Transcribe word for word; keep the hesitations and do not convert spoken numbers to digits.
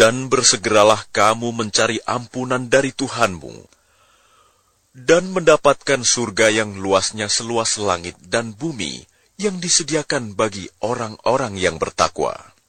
Dan bersegeralah kamu mencari ampunan dari Tuhanmu, dan mendapatkan surga yang luasnya seluas langit dan bumi yang disediakan bagi orang-orang yang bertakwa.